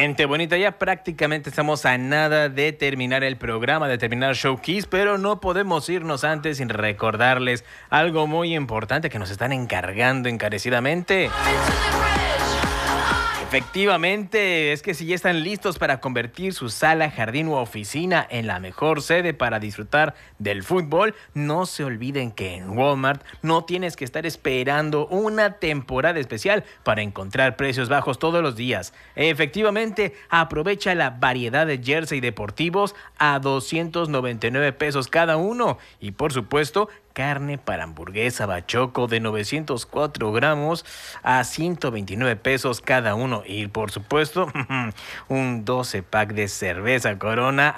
Gente bonita, ya prácticamente estamos a nada de terminar el programa, de terminar Showcase, pero no podemos irnos antes sin recordarles algo muy importante que nos están encargando encarecidamente. Efectivamente, es que si ya están listos para convertir su sala, jardín u oficina en la mejor sede para disfrutar del fútbol, no se olviden que en Walmart no tienes que estar esperando una temporada especial para encontrar precios bajos todos los días. Efectivamente, aprovecha la variedad de jersey deportivos a 299 pesos cada uno y por supuesto, carne para hamburguesa bachoco de 904 gramos a 129 pesos cada uno. Y por supuesto, un 12 pack de cerveza Corona